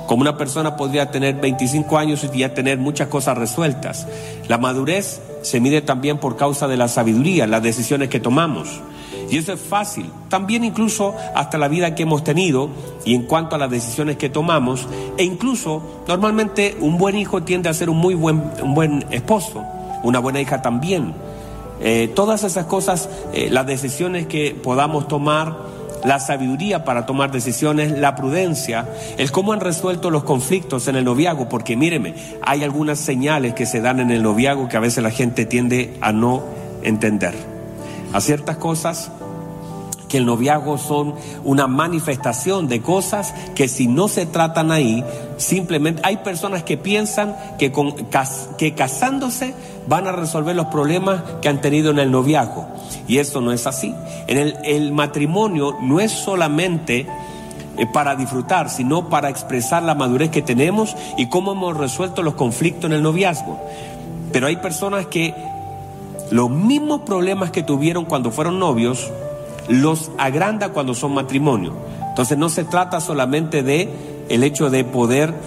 Como una persona podría tener 25 años y ya tener muchas cosas resueltas. La madurez se mide también por causa de la sabiduría, las decisiones que tomamos. Y eso es fácil, también incluso hasta la vida que hemos tenido y en cuanto a las decisiones que tomamos, e incluso normalmente un buen hijo tiende a ser un buen esposo, una buena hija también. Todas esas cosas, las decisiones que podamos tomar, la sabiduría para tomar decisiones, la prudencia, el cómo han resuelto los conflictos en el noviazgo, porque míreme, hay algunas señales que se dan en el noviazgo que a veces la gente tiende a no entender. A ciertas cosas que el noviazgo son una manifestación de cosas que si no se tratan ahí, simplemente hay personas que piensan que casándose van a resolver los problemas que han tenido en el noviazgo, y eso no es así. El matrimonio no es solamente para disfrutar, sino para expresar la madurez que tenemos y cómo hemos resuelto los conflictos en el noviazgo. Pero hay personas que los mismos problemas que tuvieron cuando fueron novios los agranda cuando son matrimonio. Entonces no se trata solamente de el hecho de poder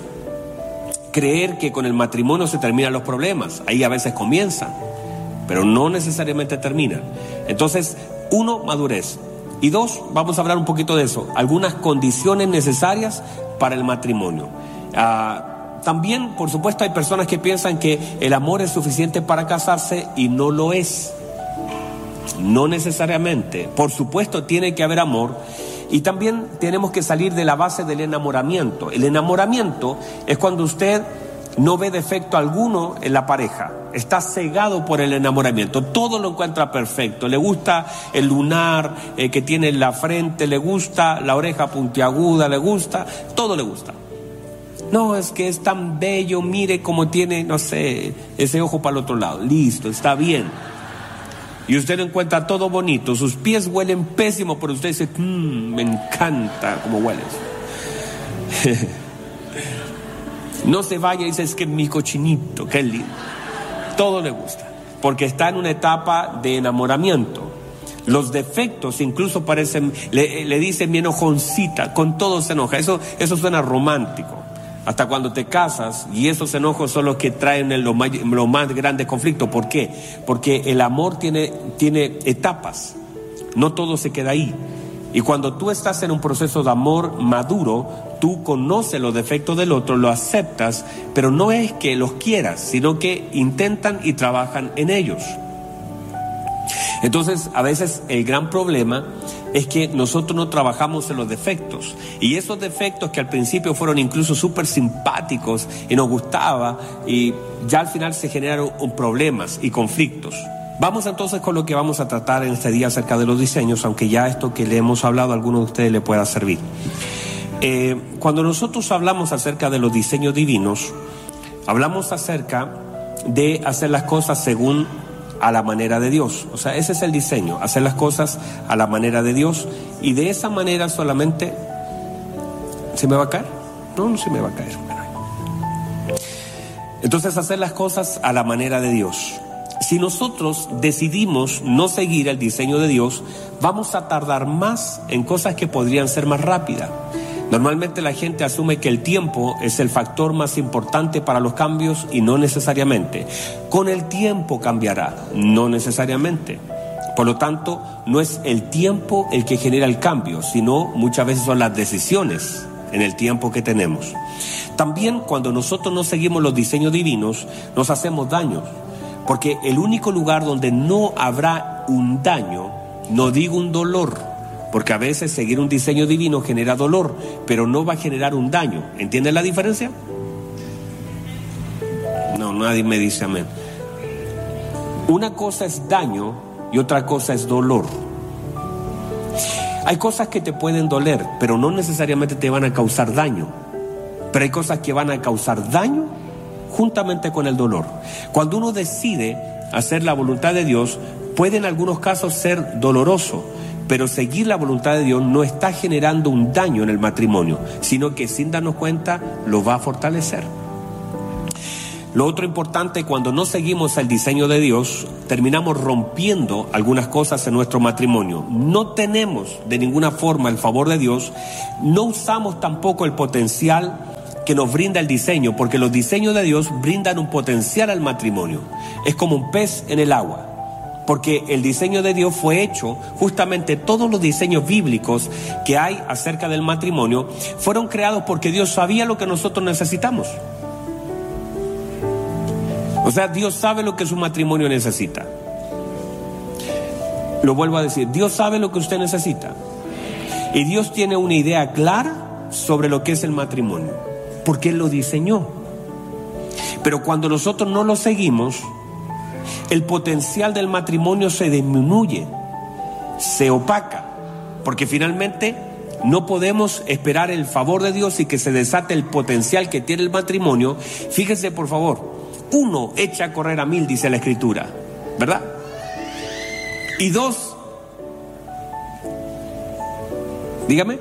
creer que con el matrimonio se terminan los problemas. Ahí a veces comienzan, pero no necesariamente terminan. Entonces, 1, madurez. Y 2, vamos a hablar un poquito de eso, algunas condiciones necesarias para el matrimonio. También, por supuesto, hay personas que piensan que el amor es suficiente para casarse y no lo es. No necesariamente. Por supuesto, tiene que haber amor. Y también tenemos que salir de la base del enamoramiento. El enamoramiento es cuando usted no ve defecto alguno en la pareja. Está cegado por el enamoramiento. Todo lo encuentra perfecto. Le gusta el lunar que tiene en la frente, le gusta la oreja puntiaguda, le gusta, todo le gusta. No, es que es tan bello, mire cómo tiene, no sé, ese ojo para el otro lado. Listo, está bien. Y usted lo encuentra todo bonito, sus pies huelen pésimo, pero usted dice, me encanta cómo hueles. No se vaya y dice, es que mi cochinito, qué lindo. Todo le gusta, porque está en una etapa de enamoramiento. Los defectos incluso parecen, le dicen mi enojoncita, con todo se enoja. Eso suena romántico. Hasta cuando te casas, y esos enojos son los que traen los más grandes conflictos. ¿Por qué? Porque el amor tiene etapas, no todo se queda ahí. Y cuando tú estás en un proceso de amor maduro, tú conoces los defectos del otro, lo aceptas, pero no es que los quieras, sino que intentan y trabajan en ellos. Entonces, a veces el gran problema es que nosotros no trabajamos en los defectos, y esos defectos que al principio fueron incluso súper simpáticos y nos gustaba, y ya al final se generaron problemas y conflictos. Vamos entonces con lo que vamos a tratar en este día acerca de los diseños, aunque ya esto que le hemos hablado a algunos de ustedes le pueda servir. Cuando nosotros hablamos acerca de los diseños divinos, hablamos acerca de hacer las cosas según a la manera de Dios. O sea, ese es el diseño, hacer las cosas a la manera de Dios, y de esa manera solamente... ¿Se me va a caer? No se me va a caer. Entonces, hacer las cosas a la manera de Dios. Si nosotros decidimos no seguir el diseño de Dios, vamos a tardar más en cosas que podrían ser más rápidas. Normalmente la gente asume que el tiempo es el factor más importante para los cambios, y no necesariamente. Con el tiempo cambiará, no necesariamente. Por lo tanto, no es el tiempo el que genera el cambio, sino muchas veces son las decisiones en el tiempo que tenemos. También cuando nosotros no seguimos los diseños divinos, nos hacemos daño, porque el único lugar donde no habrá un daño, no digo un dolor, porque a veces seguir un diseño divino genera dolor, pero no va a generar un daño. ¿Entienden la diferencia? No, nadie me dice amén. Una cosa es daño y otra cosa es dolor. Hay cosas que te pueden doler, pero no necesariamente te van a causar daño. Pero hay cosas que van a causar daño juntamente con el dolor. Cuando uno decide hacer la voluntad de Dios, puede en algunos casos ser doloroso, pero seguir la voluntad de Dios no está generando un daño en el matrimonio, sino que sin darnos cuenta lo va a fortalecer. Lo otro importante, cuando no seguimos el diseño de Dios, terminamos rompiendo algunas cosas en nuestro matrimonio. No tenemos de ninguna forma el favor de Dios, no usamos tampoco el potencial que nos brinda el diseño, porque los diseños de Dios brindan un potencial al matrimonio. Es como un pez en el agua, porque el diseño de Dios fue hecho, justamente todos los diseños bíblicos que hay acerca del matrimonio fueron creados porque Dios sabía lo que nosotros necesitamos. O sea, Dios sabe lo que su matrimonio necesita. Lo vuelvo a decir, Dios sabe lo que usted necesita. Y Dios tiene una idea clara sobre lo que es el matrimonio, porque Él lo diseñó. Pero cuando nosotros no lo seguimos, el potencial del matrimonio se disminuye, se opaca, porque finalmente no podemos esperar el favor de Dios y que se desate el potencial que tiene el matrimonio. Fíjese por favor, 1 echa a correr a 1000, dice la Escritura, ¿verdad? Y 2, dígame,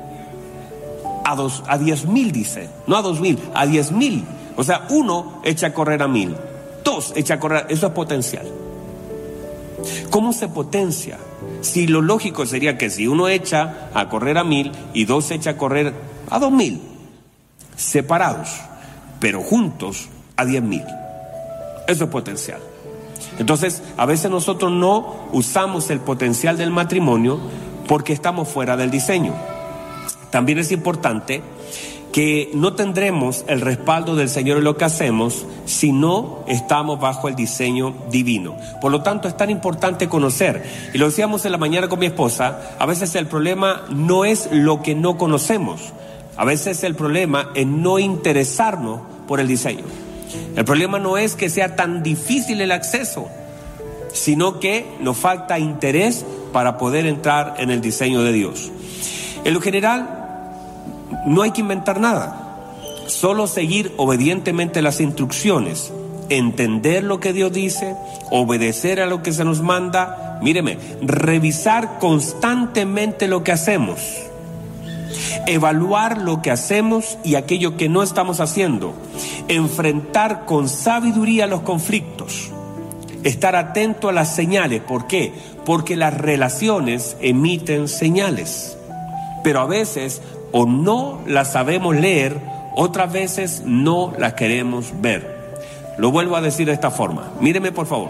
a 10,000 dice, no a 2,000, a 10,000. O sea, 1 echa a correr a 1000, 2 echa a correr, eso es potencial. ¿Cómo se potencia? Si lo lógico sería que si 1 echa a correr a 1000 y 2 echa a correr a 2000, separados, pero juntos a 10,000. Eso es potencial. Entonces, a veces nosotros no usamos el potencial del matrimonio porque estamos fuera del diseño. También es importante que no tendremos el respaldo del Señor en lo que hacemos si no estamos bajo el diseño divino. Por lo tanto, es tan importante conocer, y lo decíamos en la mañana con mi esposa, a veces el problema no es lo que no conocemos, a veces el problema es no interesarnos por el diseño. El problema no es que sea tan difícil el acceso, sino que nos falta interés para poder entrar en el diseño de Dios. En lo general, no hay que inventar nada, solo seguir obedientemente las instrucciones, entender lo que Dios dice, obedecer a lo que se nos manda. Míreme, revisar constantemente lo que hacemos, evaluar lo que hacemos y aquello que no estamos haciendo, enfrentar con sabiduría los conflictos, estar atento a las señales. ¿Por qué? Porque las relaciones emiten señales, pero a veces o no las sabemos leer, otras veces no las queremos ver. Lo vuelvo a decir de esta forma, míreme por favor.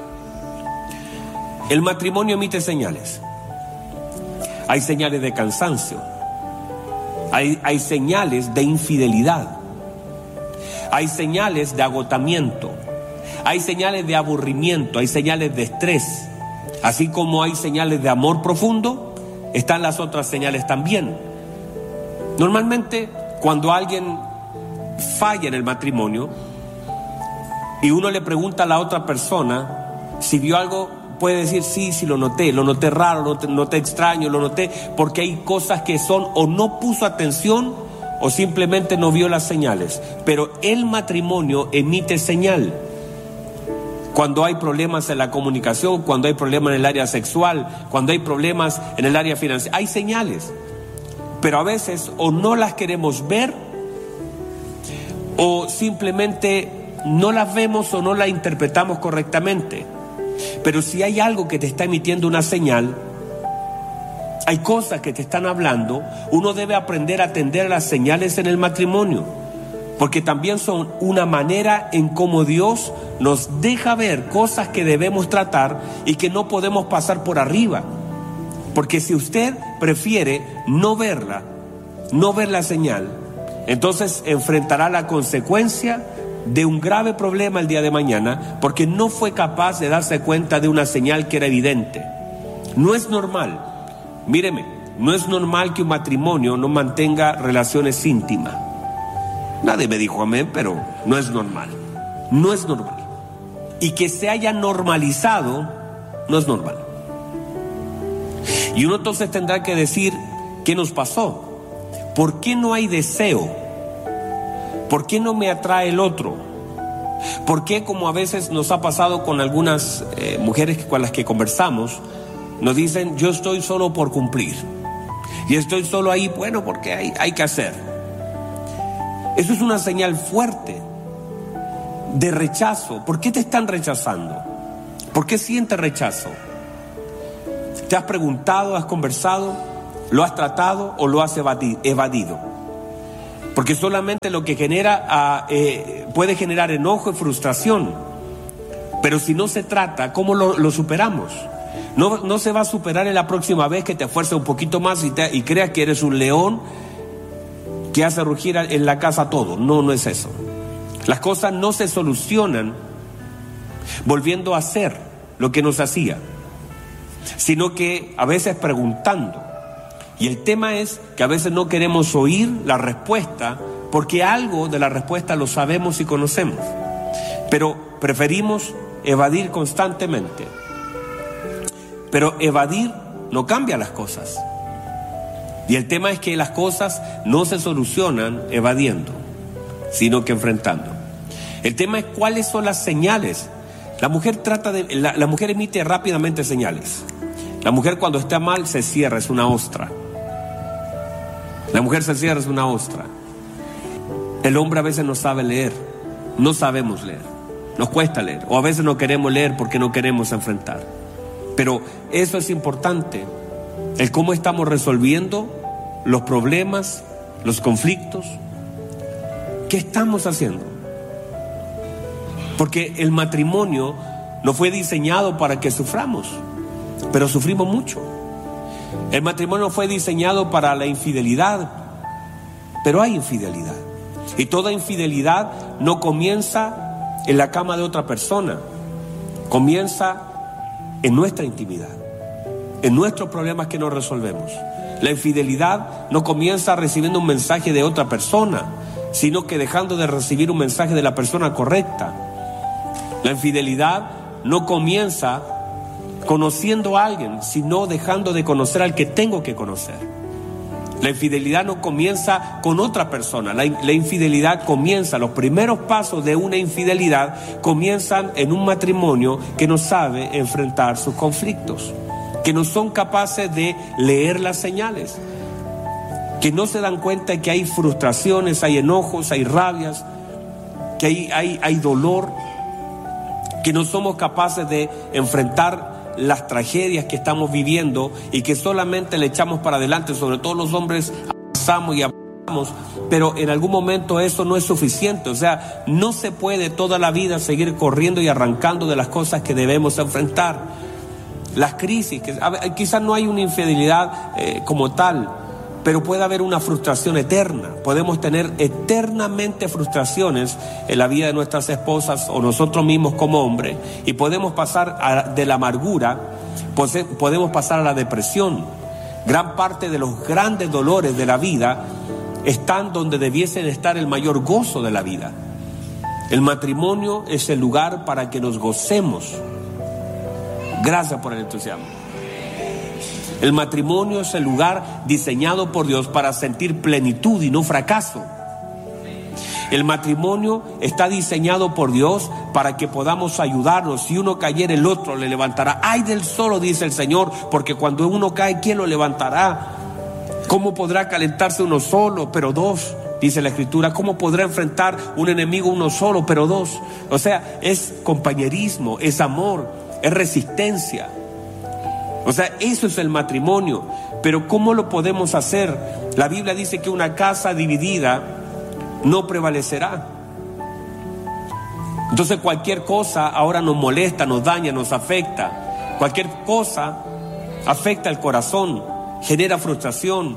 El matrimonio emite señales. Hay señales de cansancio, hay señales de infidelidad, hay señales de agotamiento, hay señales de aburrimiento, hay señales de estrés. Así como hay señales de amor profundo, están las otras señales también. Normalmente, cuando alguien falla en el matrimonio y uno le pregunta a la otra persona si vio algo, puede decir sí lo noté raro, noté extraño, lo noté, porque hay cosas que son o no puso atención o simplemente no vio las señales. Pero el matrimonio emite señal. Cuando hay problemas en la comunicación, cuando hay problemas en el área sexual, cuando hay problemas en el área financiera, hay señales. Pero a veces o no las queremos ver o simplemente no las vemos o no las interpretamos correctamente. Pero si hay algo que te está emitiendo una señal, hay cosas que te están hablando, uno debe aprender a atender a las señales en el matrimonio, porque también son una manera en cómo Dios nos deja ver cosas que debemos tratar y que no podemos pasar por arriba. Porque si usted prefiere no ver la señal, entonces enfrentará la consecuencia de un grave problema el día de mañana, porque no fue capaz de darse cuenta de una señal que era evidente. No es normal, míreme, no es normal que un matrimonio no mantenga relaciones íntimas. Nadie me dijo amén, pero no es normal. No es normal. Y que se haya normalizado, no es normal. Y uno entonces tendrá que decir, ¿qué nos pasó? ¿Por qué no hay deseo? ¿Por qué no me atrae el otro? ¿Por qué, como a veces nos ha pasado con algunas mujeres con las que conversamos, nos dicen, yo estoy solo por cumplir? Y estoy solo ahí, bueno, porque hay que hacer. Eso es una señal fuerte de rechazo. ¿Por qué te están rechazando? ¿Por qué sientes rechazo? ¿Te has preguntado, has conversado, lo has tratado o lo has evadido? porque solamente lo que genera puede generar enojo y frustración. Pero si no se trata, ¿cómo lo superamos? No se va a superar en la próxima vez que te esfuerces un poquito más y creas que eres un león que hace rugir en la casa todo. No es eso. Las cosas no se solucionan volviendo a hacer lo que nos hacía, sino que a veces preguntando. Y el tema es que a veces no queremos oír la respuesta porque algo de la respuesta lo sabemos y conocemos, pero preferimos evadir constantemente. Pero evadir no cambia las cosas. Y el tema es que las cosas no se solucionan evadiendo, sino que enfrentando. El tema es cuáles son las señales. La mujer la mujer emite rápidamente señales. La mujer cuando está mal se cierra, es una ostra. La mujer se cierra, es una ostra. El hombre a veces no sabe leer, no sabemos leer, nos cuesta leer, o a veces no queremos leer porque no queremos enfrentar. Pero eso es importante, el cómo estamos resolviendo los problemas, los conflictos. ¿Qué estamos haciendo? Porque el matrimonio no fue diseñado para que suframos, pero sufrimos mucho. El matrimonio fue diseñado para la infidelidad, pero hay infidelidad. Y toda infidelidad no comienza en la cama de otra persona, comienza en nuestra intimidad, en nuestros problemas que no resolvemos. La infidelidad no comienza recibiendo un mensaje de otra persona, sino que dejando de recibir un mensaje de la persona correcta. La infidelidad no comienza conociendo a alguien, sino dejando de conocer al que tengo que conocer. La infidelidad no comienza con otra persona. La infidelidad comienza, los primeros pasos de una infidelidad comienzan en un matrimonio que no sabe enfrentar sus conflictos, que no son capaces de leer las señales, que no se dan cuenta de que hay frustraciones, hay enojos, hay rabias, que hay dolor, que no somos capaces de enfrentar las tragedias que estamos viviendo y que solamente le echamos para adelante. Sobre todo los hombres avanzamos y avanzamos, pero en algún momento eso no es suficiente. O sea, no se puede toda la vida seguir corriendo y arrancando de las cosas que debemos enfrentar. Las crisis, quizás no hay una infidelidad como tal, pero puede haber una frustración eterna. Podemos tener eternamente frustraciones en la vida de nuestras esposas o nosotros mismos como hombres, y podemos pasar de la amargura, podemos pasar a la depresión. Gran parte de los grandes dolores de la vida están donde debiesen estar el mayor gozo de la vida. El matrimonio es el lugar para que nos gocemos. Gracias por el entusiasmo. El matrimonio es el lugar diseñado por Dios para sentir plenitud y no fracaso. El matrimonio está diseñado por Dios para que podamos ayudarnos. Si uno cayera, el otro le levantará. Ay del solo, dice el Señor, porque cuando uno cae, ¿quién lo levantará? ¿Cómo podrá calentarse uno solo, pero dos? Dice la Escritura. ¿Cómo podrá enfrentar un enemigo uno solo, pero dos? O sea, es compañerismo, es amor, es resistencia. O sea, eso es el matrimonio. Pero ¿cómo lo podemos hacer? La Biblia dice que una casa dividida no prevalecerá. Entonces cualquier cosa ahora nos molesta, nos daña, nos afecta. Cualquier cosa afecta el corazón, genera frustración,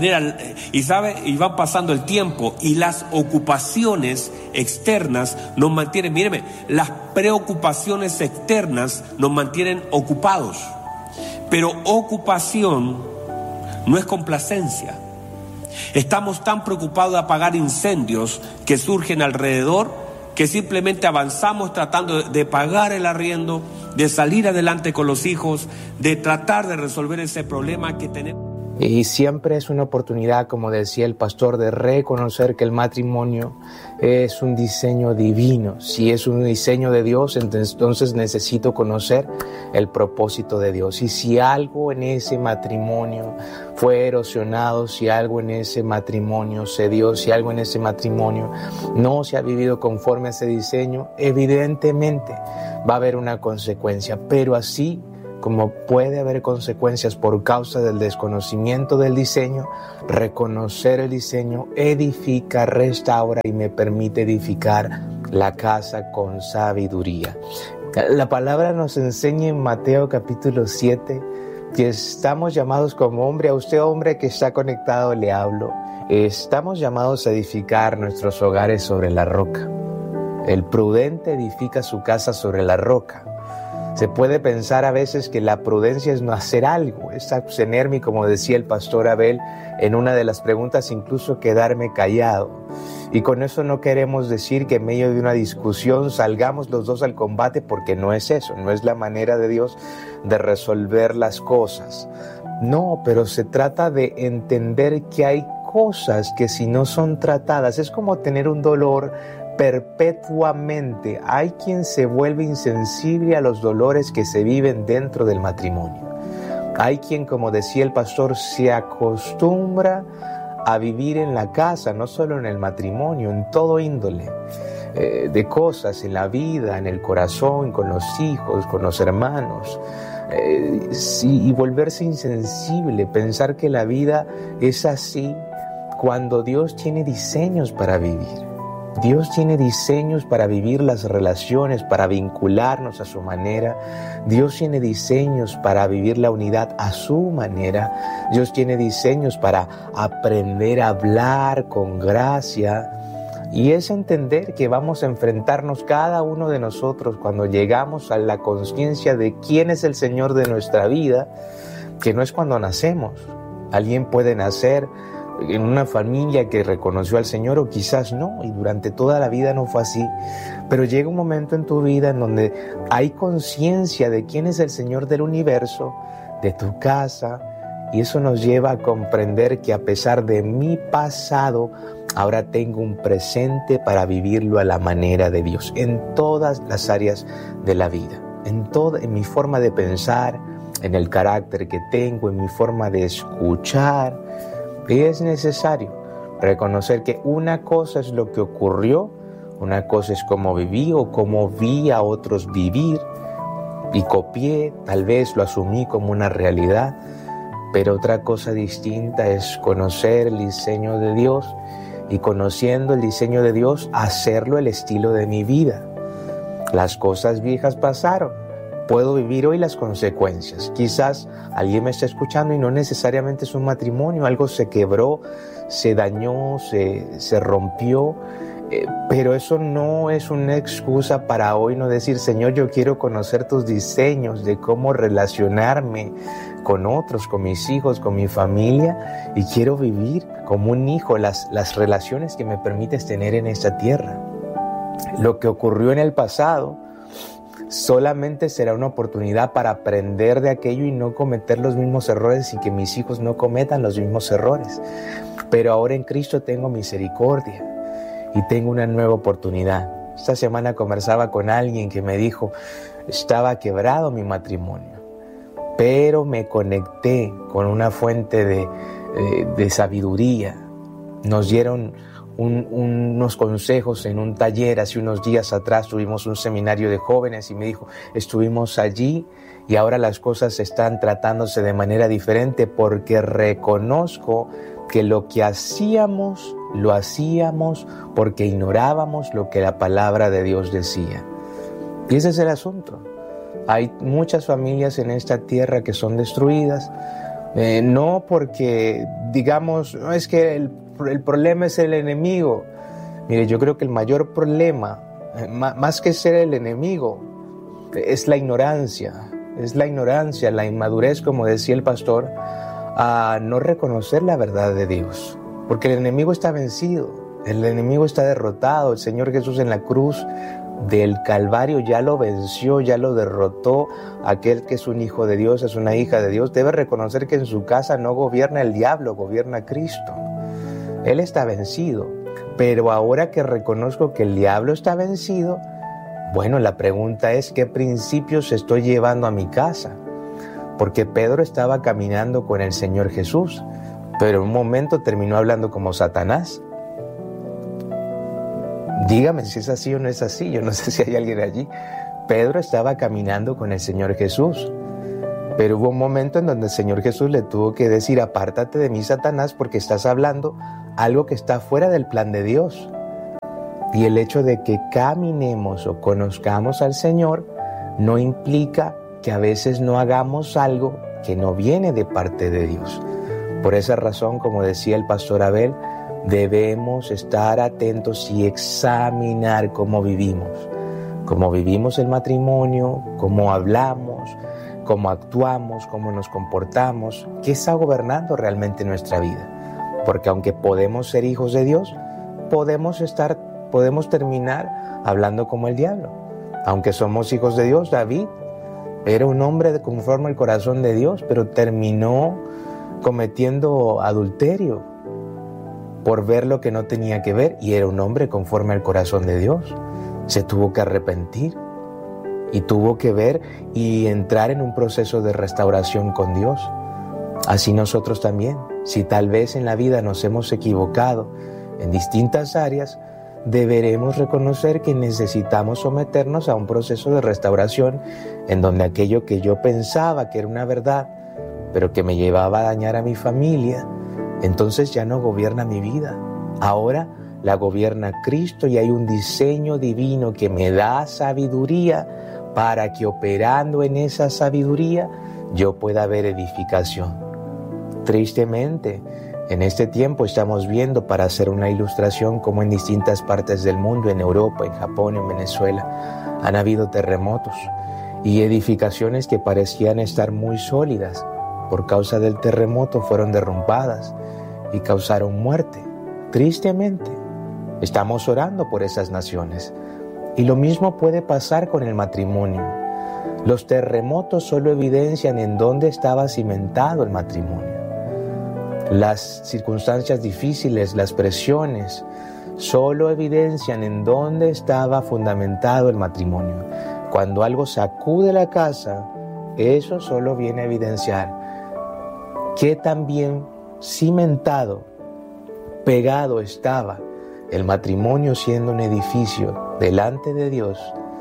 y va pasando el tiempo y las ocupaciones externas nos mantienen, míreme, las preocupaciones externas nos mantienen ocupados. Pero ocupación no es complacencia. Estamos tan preocupados de apagar incendios que surgen alrededor que simplemente avanzamos tratando de pagar el arriendo, de salir adelante con los hijos, de tratar de resolver ese problema que tenemos. Y siempre es una oportunidad, como decía el pastor, de reconocer que el matrimonio es un diseño divino. Si es un diseño de Dios, entonces necesito conocer el propósito de Dios. Y si algo en ese matrimonio fue erosionado, si algo en ese matrimonio se dio, si algo en ese matrimonio no se ha vivido conforme a ese diseño, evidentemente va a haber una consecuencia. Pero así como puede haber consecuencias por causa del desconocimiento del diseño, reconocer el diseño edifica, restaura y me permite edificar la casa con sabiduría. La palabra nos enseña en Mateo capítulo 7 que estamos llamados como hombre, a usted hombre que está conectado le hablo, estamos llamados a edificar nuestros hogares sobre la roca. El prudente edifica su casa sobre la roca. Se puede pensar a veces que la prudencia es no hacer algo, es abstenerme, como decía el pastor Abel en una de las preguntas, incluso quedarme callado. Y con eso no queremos decir que en medio de una discusión salgamos los dos al combate, porque no es eso, no es la manera de Dios de resolver las cosas. No, pero se trata de entender que hay cosas que si no son tratadas, es como tener un dolor perpetuamente. Hay quien se vuelve insensible a los dolores que se viven dentro del matrimonio. Hay quien, como decía el pastor, se acostumbra a vivir en la casa, no solo en el matrimonio, en todo índole de cosas, en la vida, en el corazón, con los hijos, con los hermanos, y volverse insensible, pensar que la vida es así cuando Dios tiene diseños para vivir. Dios tiene diseños para vivir las relaciones, para vincularnos a su manera. Dios tiene diseños para vivir la unidad a su manera. Dios tiene diseños para aprender a hablar con gracia. Y es entender que vamos a enfrentarnos cada uno de nosotros cuando llegamos a la conciencia de quién es el Señor de nuestra vida, que no es cuando nacemos. Alguien puede nacer en una familia que reconoció al Señor o quizás no, y durante toda la vida no fue así, pero llega un momento en tu vida en donde hay conciencia de quién es el Señor del universo, de tu casa, y eso nos lleva a comprender que a pesar de mi pasado, ahora tengo un presente para vivirlo a la manera de Dios, en todas las áreas de la vida, en mi forma de pensar, en el carácter que tengo, en mi forma de escuchar. Y es necesario reconocer que una cosa es lo que ocurrió, una cosa es cómo viví o cómo vi a otros vivir y copié, tal vez lo asumí como una realidad, pero otra cosa distinta es conocer el diseño de Dios y conociendo el diseño de Dios, hacerlo el estilo de mi vida. Las cosas viejas pasaron. Puedo vivir hoy las consecuencias. Quizás alguien me está escuchando y no necesariamente es un matrimonio, algo se quebró, se dañó, se rompió, pero eso no es una excusa para hoy no decir, Señor, yo quiero conocer tus diseños de cómo relacionarme con otros, con mis hijos, con mi familia, y quiero vivir como un hijo las relaciones que me permites tener en esta tierra. Lo que ocurrió en el pasado solamente será una oportunidad para aprender de aquello y no cometer los mismos errores y que mis hijos no cometan los mismos errores. Pero ahora en Cristo tengo misericordia y tengo una nueva oportunidad. Esta semana conversaba con alguien que me dijo, estaba quebrado mi matrimonio, pero me conecté con una fuente de sabiduría. Nos dieron unos consejos en un taller. Hace unos días atrás tuvimos un seminario de jóvenes y me dijo, estuvimos allí y ahora las cosas están tratándose de manera diferente porque reconozco que lo que hacíamos, lo hacíamos porque ignorábamos lo que la palabra de Dios decía. Y ese es el asunto. Hay muchas familias en esta tierra que son destruidas, no porque digamos, no es que el problema es el enemigo. Mire, yo creo que el mayor problema, más que ser el enemigo, es la ignorancia. Es la ignorancia, la inmadurez, como decía el pastor, a no reconocer la verdad de Dios. Porque el enemigo está vencido, el enemigo está derrotado. El Señor Jesús en la cruz del Calvario ya lo venció, ya lo derrotó. Aquel que es un hijo de Dios, es una hija de Dios, debe reconocer que en su casa no gobierna el diablo, gobierna Cristo. Él está vencido, pero ahora que reconozco que el diablo está vencido, bueno, la pregunta es ¿qué principios estoy llevando a mi casa? Porque Pedro estaba caminando con el Señor Jesús, pero en un momento terminó hablando como Satanás. Dígame si es así o no es así, yo no sé si hay alguien allí. Pedro estaba caminando con el Señor Jesús, Pero hubo un momento en donde el Señor Jesús le tuvo que decir: apártate de mí, Satanás, porque estás hablando algo que está fuera del plan de Dios. Y el hecho de que caminemos o conozcamos al Señor no implica que a veces no hagamos algo que no viene de parte de Dios. Por esa razón, como decía el pastor Abel, debemos estar atentos y examinar cómo vivimos el matrimonio, cómo hablamos, cómo actuamos, cómo nos comportamos, qué está gobernando realmente nuestra vida. Porque aunque podemos ser hijos de Dios, podemos terminar hablando como el diablo. Aunque somos hijos de Dios, David era un hombre conforme al corazón de Dios, pero terminó cometiendo adulterio por ver lo que no tenía que ver, y era un hombre conforme al corazón de Dios. Se tuvo que arrepentir y tuvo que ver y entrar en un proceso de restauración con Dios. Así nosotros también, si tal vez en la vida nos hemos equivocado en distintas áreas, deberemos reconocer que necesitamos someternos a un proceso de restauración en donde aquello que yo pensaba que era una verdad, pero que me llevaba a dañar a mi familia, entonces ya no gobierna mi vida. Ahora la gobierna Cristo, y hay un diseño divino que me da sabiduría para que operando en esa sabiduría yo pueda ver edificación. Tristemente, en este tiempo estamos viendo, para hacer una ilustración, como en distintas partes del mundo, en Europa, en Japón, en Venezuela, han habido terremotos y edificaciones que parecían estar muy sólidas, por causa del terremoto fueron derrumbadas y causaron muerte. Tristemente, estamos orando por esas naciones. Y lo mismo puede pasar con el matrimonio. Los terremotos solo evidencian en dónde estaba cimentado el matrimonio. Las circunstancias difíciles, las presiones, solo evidencian en dónde estaba fundamentado el matrimonio. Cuando algo sacude la casa, eso solo viene a evidenciar qué tan bien cimentado, pegado estaba el matrimonio, siendo un edificio delante de Dios,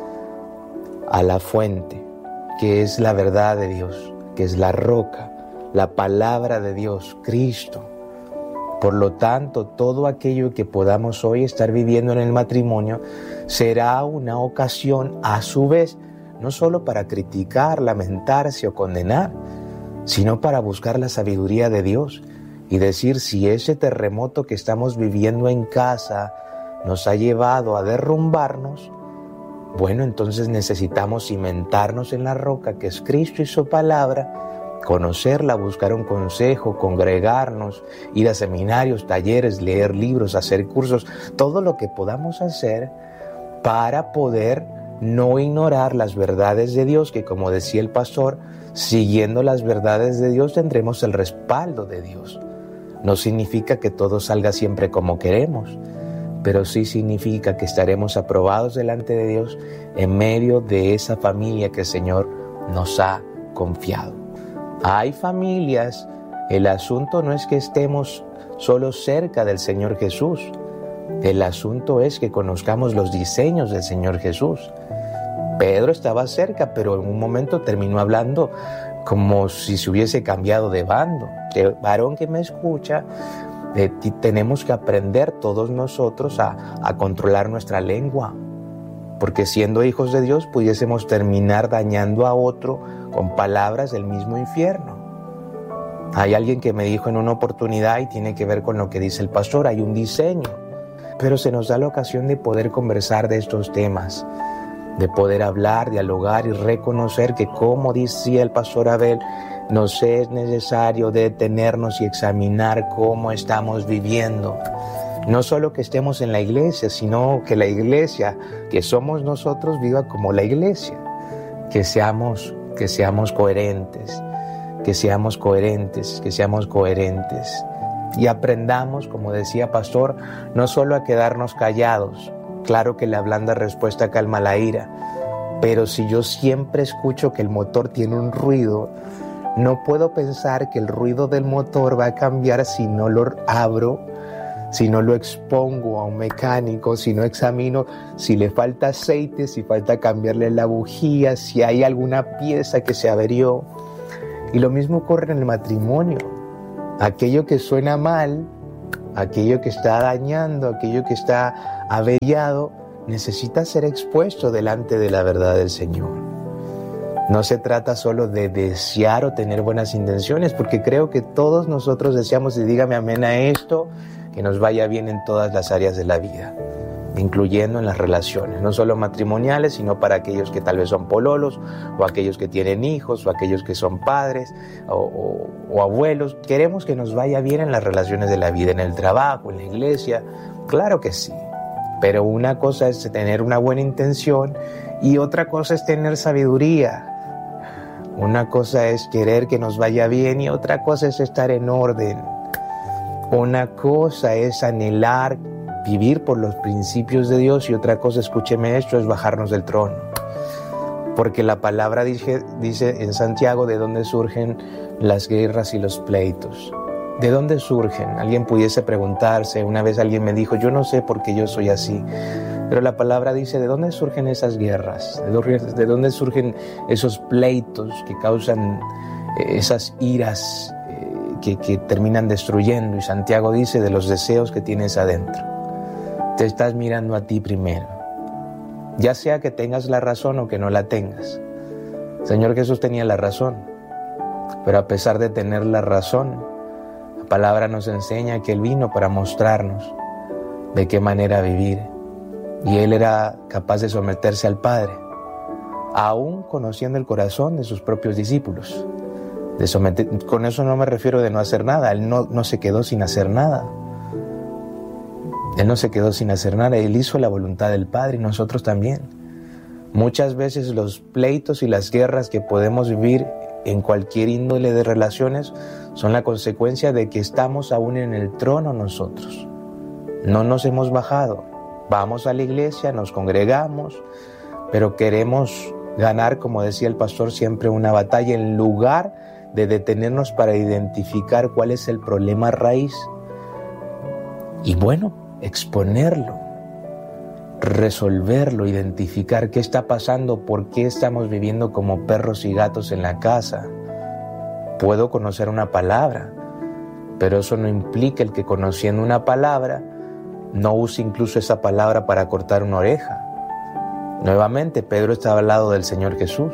a la fuente, que es la verdad de Dios, que es la roca, la palabra de Dios, Cristo. Por lo tanto, todo aquello que podamos hoy estar viviendo en el matrimonio será una ocasión, a su vez, no solo para criticar, lamentarse o condenar, sino para buscar la sabiduría de Dios y decir: si ese terremoto que estamos viviendo en casa nos ha llevado a derrumbarnos, bueno, entonces necesitamos cimentarnos en la roca que es Cristo y su palabra, conocerla, buscar un consejo, congregarnos, ir a seminarios, talleres, leer libros, hacer cursos, todo lo que podamos hacer para poder no ignorar las verdades de Dios, que, como decía el pastor, siguiendo las verdades de Dios tendremos el respaldo de Dios. No significa que todo salga siempre como queremos, pero sí significa que estaremos aprobados delante de Dios en medio de esa familia que el Señor nos ha confiado. Hay familias, el asunto no es que estemos solo cerca del Señor Jesús, el asunto es que conozcamos los diseños del Señor Jesús. Pedro estaba cerca, pero en un momento terminó hablando como si se hubiese cambiado de bando. Varón que me escucha, tenemos que aprender todos nosotros a controlar nuestra lengua, porque siendo hijos de Dios pudiésemos terminar dañando a otro con palabras del mismo infierno. Hay alguien que me dijo en una oportunidad, y tiene que ver con lo que dice el pastor, hay un diseño, pero se nos da la ocasión de poder conversar de estos temas, de poder hablar, dialogar y reconocer que, como decía el pastor Abel, nos es necesario detenernos y examinar cómo estamos viviendo. No solo que estemos en la iglesia, sino que la iglesia que somos nosotros viva como la iglesia. Que seamos coherentes, que seamos coherentes. Y aprendamos, como decía pastor, no solo a quedarnos callados. Claro que la blanda respuesta calma la ira, pero si yo siempre escucho que el motor tiene un ruido, no puedo pensar que el ruido del motor va a cambiar si no lo abro, si no lo expongo a un mecánico, si no examino si le falta aceite, si falta cambiarle la bujía, si hay alguna pieza que se averió. Y lo mismo ocurre en el matrimonio. Aquello que suena mal, aquello que está dañando, aquello que está averiado, necesita ser expuesto delante de la verdad del Señor. No se trata solo de desear o tener buenas intenciones, porque creo que todos nosotros deseamos, y dígame amén a esto, que nos vaya bien en todas las áreas de la vida, incluyendo en las relaciones, no solo matrimoniales, sino para aquellos que tal vez son pololos, o aquellos que tienen hijos, o aquellos que son padres, o abuelos. Queremos que nos vaya bien en las relaciones de la vida, en el trabajo, en la iglesia, claro que sí. Pero una cosa es tener una buena intención y otra cosa es tener sabiduría. Una cosa es querer que nos vaya bien y otra cosa es estar en orden. Una cosa es anhelar vivir por los principios de Dios y otra cosa, escúcheme esto, es bajarnos del trono. Porque la palabra dice en Santiago de dónde surgen las guerras y los pleitos. ¿De dónde surgen? Alguien pudiese preguntarse. Una vez alguien me dijo, yo no sé por qué yo soy así. Pero la palabra dice, ¿de dónde surgen esas guerras? ¿De dónde surgen esos pleitos que causan esas iras que terminan destruyendo? Y Santiago dice, de los deseos que tienes adentro. Te estás mirando a ti primero. Ya sea que tengas la razón o que no la tengas. Señor Jesús tenía la razón. Pero a pesar de tener la razón, la palabra nos enseña que Él vino para mostrarnos de qué manera vivir. Y Él era capaz de someterse al Padre, aún conociendo el corazón de sus propios discípulos. Con eso no me refiero de no hacer nada. Él no se quedó sin hacer nada. Él no se quedó sin hacer nada. Él hizo la voluntad del Padre y nosotros también. Muchas veces los pleitos y las guerras que podemos vivir en cualquier índole de relaciones son la consecuencia de que estamos aún en el trono nosotros. No nos hemos bajado. Vamos a la iglesia, nos congregamos, pero queremos ganar, como decía el pastor, siempre una batalla en lugar de detenernos para identificar cuál es el problema raíz. Y bueno, exponerlo, resolverlo, identificar qué está pasando, por qué estamos viviendo como perros y gatos en la casa. Puedo conocer una palabra, pero eso no implica el que conociendo una palabra no use incluso esa palabra para cortar una oreja. Nuevamente, Pedro estaba al lado del Señor Jesús.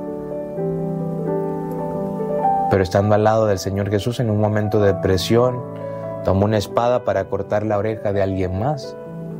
Pero estando al lado del Señor Jesús en un momento de presión, tomó una espada para cortar la oreja de alguien más.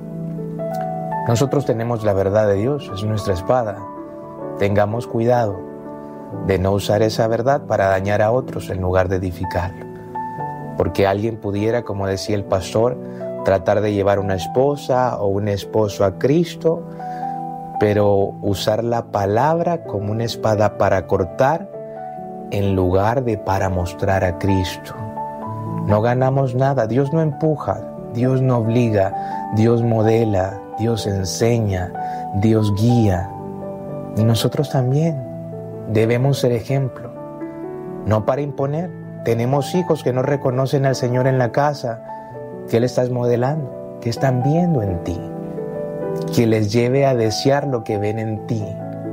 Nosotros tenemos la verdad de Dios, es nuestra espada. Tengamos cuidado de no usar esa verdad para dañar a otros en lugar de edificarlo. Porque alguien pudiera, como decía el pastor, tratar de llevar una esposa o un esposo a Cristo, pero usar la palabra como una espada para cortar en lugar de para mostrar a Cristo. No ganamos nada. Dios no empuja, Dios no obliga, Dios modela, Dios enseña, Dios guía. Y nosotros también debemos ser ejemplo, no para imponer. Tenemos hijos que no reconocen al Señor en la casa. ¿Qué le estás modelando? ¿Qué están viendo en ti? Que les lleve a desear lo que ven en ti,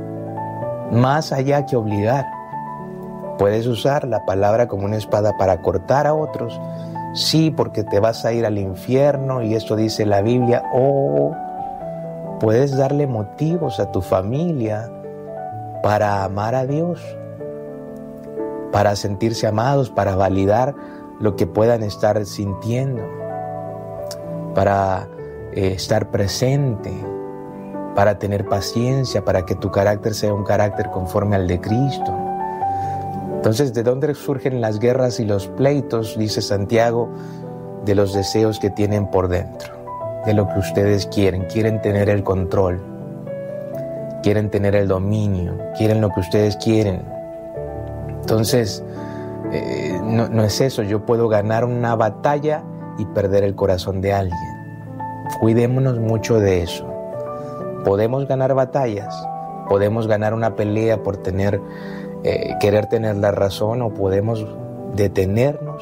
más allá que obligar. Puedes usar la palabra como una espada para cortar a otros, sí, porque te vas a ir al infierno y esto dice la Biblia, o puedes darle motivos a tu familia para amar a Dios, para sentirse amados, para validar lo que puedan estar sintiendo, para estar presente, para tener paciencia, para que tu carácter sea un carácter conforme al de Cristo. Entonces, ¿de dónde surgen las guerras y los pleitos? Dice Santiago, de los deseos que tienen por dentro, de lo que ustedes quieren. Quieren tener el control, quieren tener el dominio, quieren lo que ustedes quieren. Entonces, no es eso. Yo puedo ganar una batalla y perder el corazón de alguien. Cuidémonos mucho de eso. Podemos ganar batallas, podemos ganar una pelea por querer tener la razón, o podemos detenernos,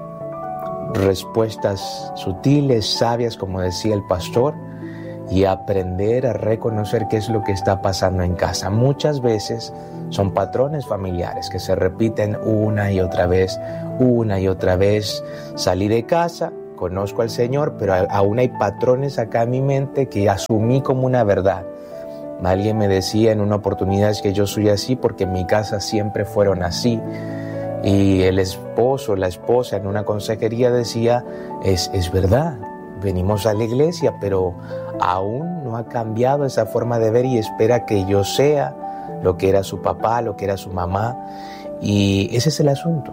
respuestas sutiles, sabias, como decía el pastor, y aprender a reconocer qué es lo que está pasando en casa. Muchas veces Son patrones familiares que se repiten una y otra vez, una y otra vez. Salí de casa, conozco al Señor, pero aún hay patrones acá en mi mente que asumí como una verdad. Alguien me decía en una oportunidad que yo soy así porque en mi casa siempre fueron así. Y el esposo, la esposa en una consejería decía, es verdad, venimos a la iglesia, pero aún no ha cambiado esa forma de ver y espera que yo sea lo que era su papá, lo que era su mamá. Y ese es el asunto.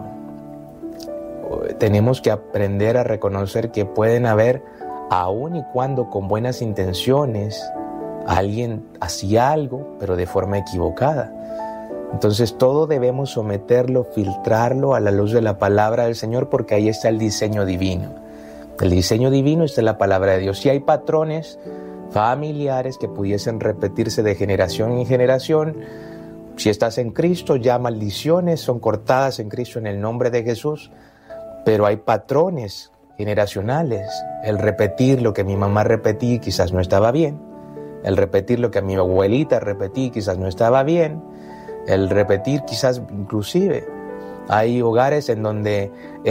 Tenemos que aprender a reconocer que pueden haber, aun y cuando con buenas intenciones, alguien hacía algo, pero de forma equivocada. Entonces todo debemos someterlo, filtrarlo a la luz de la palabra del Señor, porque ahí está el diseño divino. El diseño divino está en la palabra de Dios. Si hay patrones familiares que pudiesen repetirse de generación en generación, si estás en Cristo, ya maldiciones son cortadas en Cristo en el nombre de Jesús. Pero hay patrones generacionales. El repetir lo que mi mamá repetí quizás no estaba bien. El repetir lo que a mi abuelita repetí quizás no estaba bien. El repetir quizás inclusive. Hay hogares en donde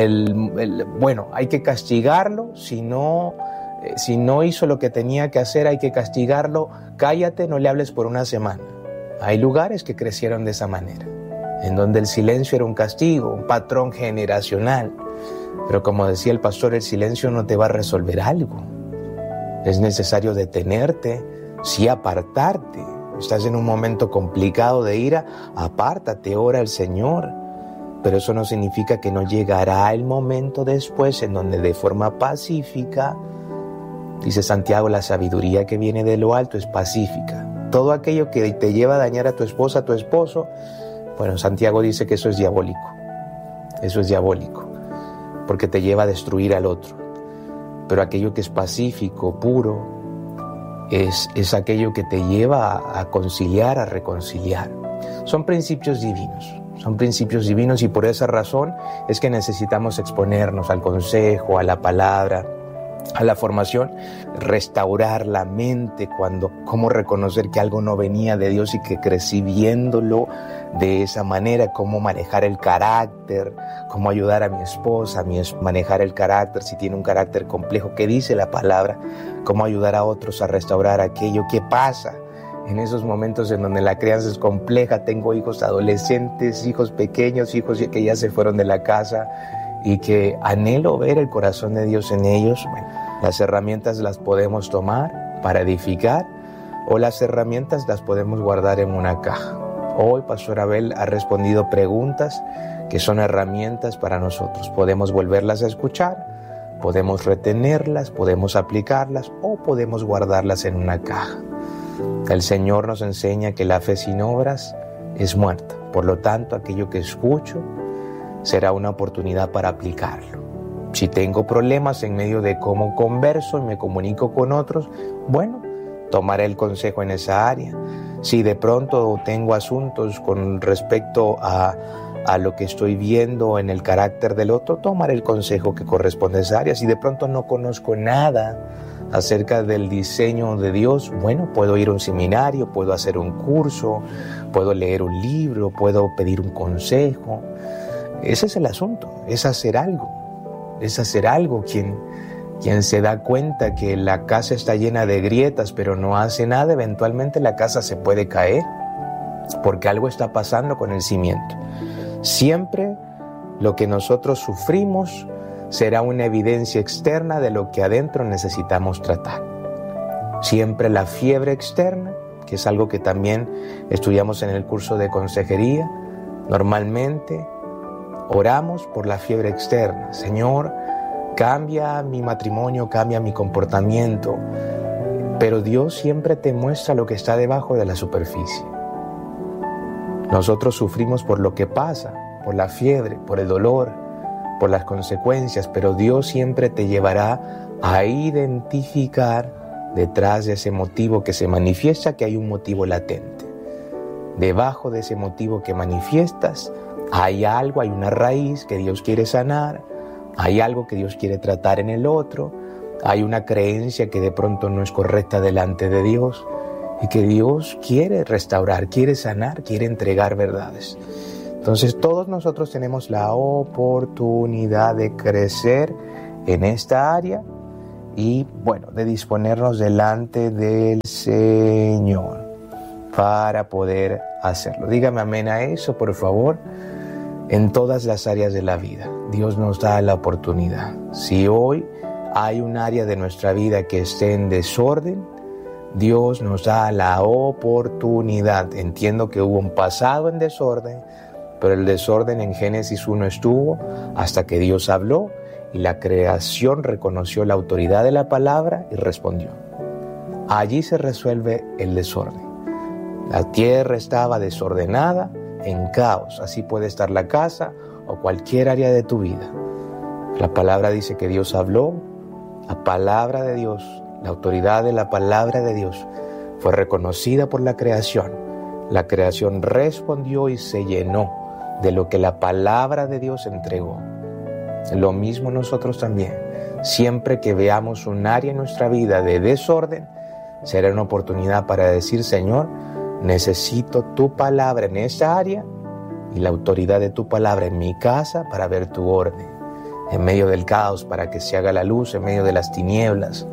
hay que castigarlo. Si no hizo lo que tenía que hacer, hay que castigarlo. Cállate, no le hables por una semana. Hay lugares que crecieron de esa manera, en donde el silencio era un castigo, un patrón generacional. Pero como decía el pastor, el silencio no te va a resolver algo. Es necesario detenerte, sí apartarte. Estás en un momento complicado de ira, apártate, ora al Señor. Pero eso no significa que no llegará el momento después en donde de forma pacífica, dice Santiago, la sabiduría que viene de lo alto es pacífica. Todo aquello que te lleva a dañar a tu esposa, a tu esposo, bueno, Santiago dice que eso es diabólico. Eso es diabólico, porque te lleva a destruir al otro. Pero aquello que es pacífico, puro, es aquello que te lleva a conciliar, a reconciliar. Son principios divinos y por esa razón es que necesitamos exponernos al consejo, a la palabra, a la formación, restaurar la mente cómo reconocer que algo no venía de Dios y que crecí viéndolo de esa manera, cómo manejar el carácter, cómo ayudar a mi esposa a manejar el carácter, si tiene un carácter complejo, ¿qué dice la palabra? Cómo ayudar a otros a restaurar aquello. ¿Qué pasa en esos momentos en donde la crianza es compleja? Tengo hijos adolescentes, hijos pequeños, hijos que ya se fueron de la casa y que anhelo ver el corazón de Dios en ellos. Bueno, las herramientas las podemos tomar para edificar o las herramientas las podemos guardar en una caja. Hoy Pastor Abel ha respondido preguntas que son herramientas para nosotros. Podemos volverlas a escuchar, podemos retenerlas, podemos aplicarlas o podemos guardarlas en una caja. El Señor nos enseña que la fe sin obras es muerta. Por lo tanto, aquello que escucho será una oportunidad para aplicarlo. Si tengo problemas en medio de cómo converso y me comunico con otros, bueno, tomaré el consejo en esa área. Si de pronto tengo asuntos con respecto a lo que estoy viendo en el carácter del otro, tomaré el consejo que corresponde a esa área. Si de pronto no conozco nada acerca del diseño de Dios, bueno, puedo ir a un seminario, puedo hacer un curso, puedo leer un libro, puedo pedir un consejo. Ese es el asunto, es hacer algo. Quien se da cuenta que la casa está llena de grietas pero no hace nada, eventualmente la casa se puede caer porque algo está pasando con el cimiento. Siempre lo que nosotros sufrimos será una evidencia externa de lo que adentro necesitamos tratar. Siempre la fiebre externa, que es algo que también estudiamos en el curso de consejería, normalmente oramos por la fiebre externa. Señor, cambia mi matrimonio, cambia mi comportamiento, pero Dios siempre te muestra lo que está debajo de la superficie. Nosotros sufrimos por lo que pasa, por la fiebre, por el dolor, por las consecuencias, pero Dios siempre te llevará a identificar detrás de ese motivo que se manifiesta que hay un motivo latente. Debajo de ese motivo que manifiestas hay algo, hay una raíz que Dios quiere sanar, hay algo que Dios quiere tratar en el otro, hay una creencia que de pronto no es correcta delante de Dios. y que Dios quiere restaurar, quiere sanar, quiere entregar verdades. Entonces todos nosotros tenemos la oportunidad de crecer en esta área y de disponernos delante del Señor para poder hacerlo. Dígame amén a eso, por favor. En todas las áreas de la vida, Dios nos da la oportunidad. Si hoy hay un área de nuestra vida que esté en desorden, Dios nos da la oportunidad. Entiendo que hubo un pasado en desorden, pero el desorden en Génesis 1 estuvo hasta que Dios habló y la creación reconoció la autoridad de la palabra y respondió. Allí se resuelve el desorden. La tierra estaba desordenada, en caos. Así puede estar la casa o cualquier área de tu vida. La palabra dice que Dios habló, la palabra de Dios, la autoridad de la palabra de Dios fue reconocida por la creación. La creación respondió y se llenó de lo que la palabra de Dios entregó. Lo mismo nosotros también. Siempre que veamos un área en nuestra vida de desorden, será una oportunidad para decir, Señor, necesito tu palabra en esta área y la autoridad de tu palabra en mi casa para ver tu orden. En medio del caos, para que se haga la luz, en medio de las tinieblas,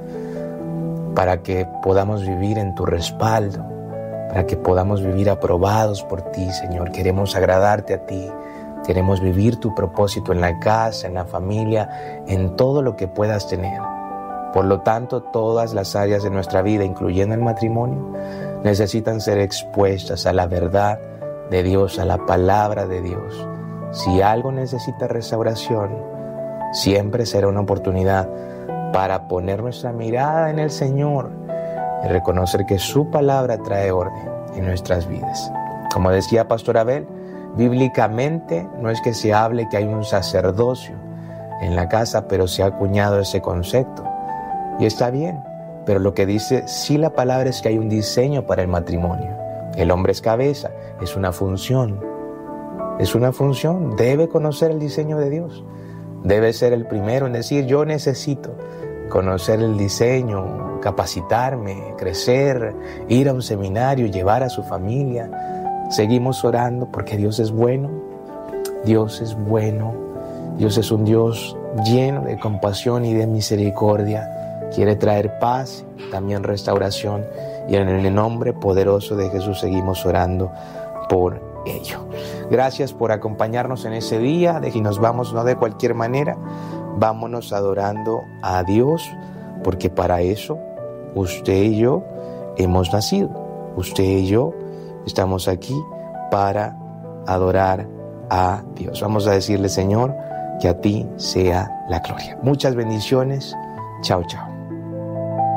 para que podamos vivir en tu respaldo, para que podamos vivir aprobados por ti, Señor. Queremos agradarte a ti, queremos vivir tu propósito en la casa, en la familia, en todo lo que puedas tener. Por lo tanto, todas las áreas de nuestra vida, incluyendo el matrimonio, necesitan ser expuestas a la verdad de Dios, a la palabra de Dios. Si algo necesita restauración, siempre será una oportunidad para poner nuestra mirada en el Señor y reconocer que su palabra trae orden en nuestras vidas. Como decía Pastor Abel, bíblicamente no es que se hable que hay un sacerdocio en la casa, pero se ha acuñado ese concepto. Y está bien, pero lo que dice sí la palabra es que hay un diseño para el matrimonio. El hombre es cabeza, es una función. Es una función, debe conocer el diseño de Dios. Debe ser el primero en decir, yo necesito conocer el diseño, capacitarme, crecer, ir a un seminario, llevar a su familia. Seguimos orando porque Dios es bueno. Dios es bueno. Dios es un Dios lleno de compasión y de misericordia. Quiere traer paz, también restauración, y en el nombre poderoso de Jesús seguimos orando por ello. Gracias por acompañarnos en ese día. De que nos vamos no de cualquier manera, vámonos adorando a Dios, porque para eso usted y yo hemos nacido. Usted y yo estamos aquí para adorar a Dios. Vamos a decirle, Señor, que a ti sea la gloria. Muchas bendiciones. Chao, chao.